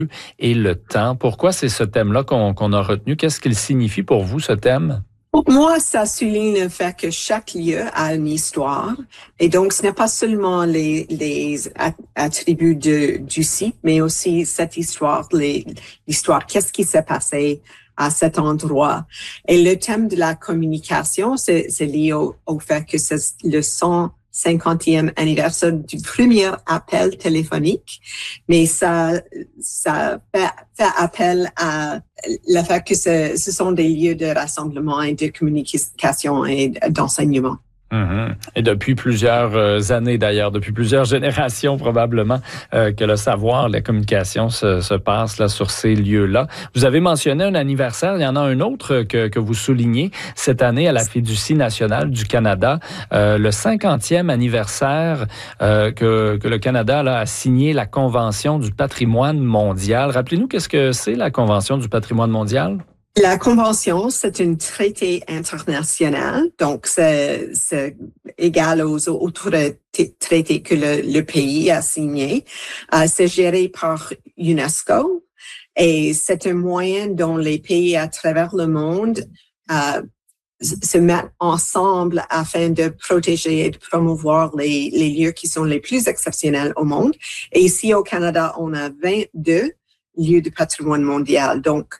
et le temps. Pourquoi c'est ce thème-là qu'on a retenu? Qu'est-ce qu'il signifie pour vous, ce thème? Pour moi, ça souligne le fait que chaque lieu a une histoire. Et donc, ce n'est pas seulement les attributs du site, mais aussi cette histoire, l'histoire, qu'est-ce qui s'est passé à cet endroit. Et le thème de la communication, c'est lié au fait que c'est le 150e anniversaire du premier appel téléphonique, mais ça fait appel à le fait que ce sont des lieux de rassemblement et de communication et d'enseignement. Mm-hmm. Et depuis plusieurs années d'ailleurs, depuis plusieurs générations probablement, que le savoir, la communication se passe là sur ces lieux-là. Vous avez mentionné un anniversaire, il y en a un autre que vous soulignez cette année à la Fiducie nationale du Canada, le 50e anniversaire que le Canada là, a signé la Convention du patrimoine mondial. Rappelez-nous, qu'est-ce que c'est la Convention du patrimoine mondial? La Convention, c'est un traité international, donc c'est égal aux autres traités que le pays a signés. C'est géré par UNESCO et c'est un moyen dont les pays à travers le monde se mettent ensemble afin de protéger et de promouvoir les lieux qui sont les plus exceptionnels au monde. Et ici au Canada, on a 22 lieux de patrimoine mondial. Donc,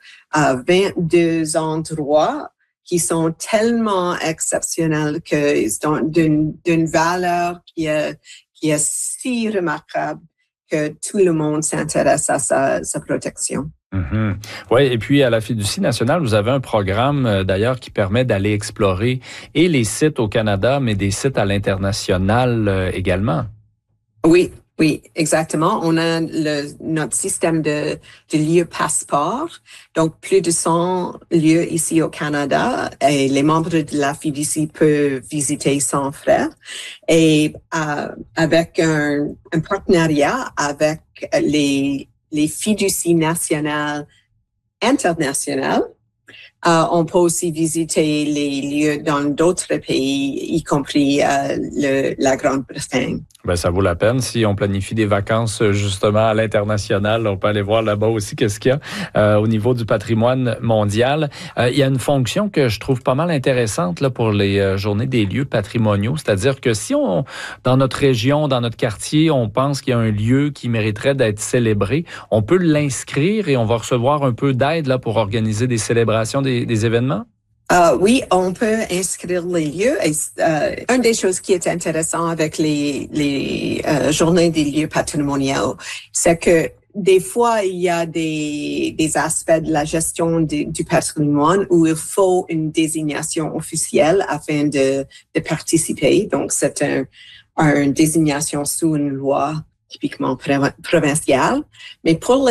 22 endroits qui sont tellement exceptionnels qu'ils sont d'une valeur qui est si remarquable que tout le monde s'intéresse à sa protection. Mm-hmm. Oui, et puis à la Fiducie nationale, vous avez un programme d'ailleurs qui permet d'aller explorer et les sites au Canada, mais des sites à l'international également. Oui, exactement. On a notre système de lieux passeport, donc plus de 100 lieux ici au Canada, et les membres de la Fiducie peuvent visiter sans frais. Et avec un partenariat avec les fiducies nationales internationales, on peut aussi visiter les lieux dans d'autres pays, y compris la Grande-Bretagne. Ben, ça vaut la peine. Si on planifie des vacances justement à l'international, on peut aller voir là-bas aussi qu'est-ce qu'il y a au niveau du patrimoine mondial. Il y a une fonction que je trouve pas mal intéressante là pour les journées des lieux patrimoniaux, c'est-à-dire que si dans notre région, dans notre quartier, on pense qu'il y a un lieu qui mériterait d'être célébré, on peut l'inscrire et on va recevoir un peu d'aide là pour organiser des célébrations, des événements. Oui, on peut inscrire les lieux. Et, une des choses qui est intéressante avec les journées des lieux patrimoniaux, c'est que des fois, il y a des aspects de la gestion du patrimoine où il faut une désignation officielle afin de participer. Donc, c'est une désignation sous une loi typiquement provinciale. Mais pour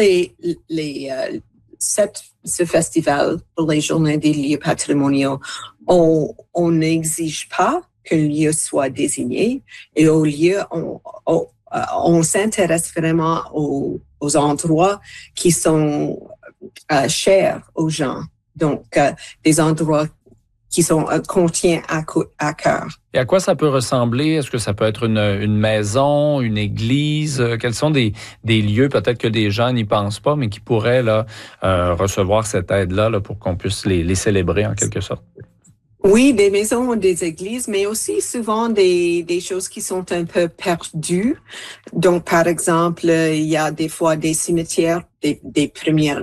ce festival, pour les journées des lieux patrimoniaux, on n'exige pas qu'un lieu soit désigné et au lieu, on s'intéresse vraiment aux endroits qui sont chers aux gens. Donc, des endroits qui sont qu'on à cœur. Et à quoi ça peut ressembler? Est-ce que ça peut être une maison, une église? Quels sont des lieux, peut-être que des gens n'y pensent pas, mais qui pourraient là recevoir cette aide-là là, pour qu'on puisse les célébrer en quelque sorte? Oui, des maisons, des églises, mais aussi souvent des choses qui sont un peu perdues. Donc, par exemple, il y a des fois des cimetières, des premières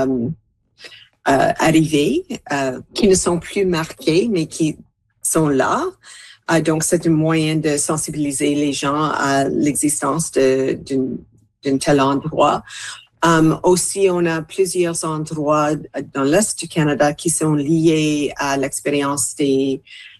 arrivées qui ne sont plus marquées, mais qui sont là. Donc, c'est un moyen de sensibiliser les gens à l'existence d'un tel endroit. Aussi, on a plusieurs endroits dans l'Est du Canada qui sont liés à l'expérience des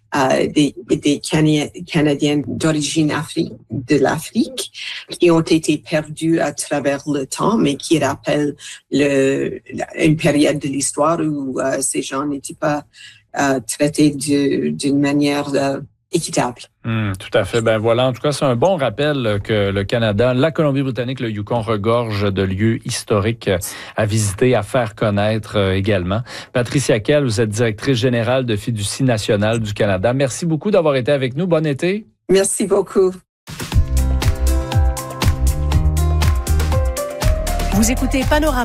Canadiens d'origine de l'Afrique qui ont été perdus à travers le temps, mais qui rappellent une période de l'histoire où ces gens n'étaient pas traités d'une manière équitable. Tout à fait. Ben voilà, en tout cas, c'est un bon rappel que le Canada, la Colombie-Britannique, le Yukon regorge de lieux historiques à visiter, à faire connaître également. Patricia Kell, vous êtes directrice générale de Fiducie nationale du Canada. Merci beaucoup d'avoir été avec nous. Bon été. Merci beaucoup. Vous écoutez Panorama.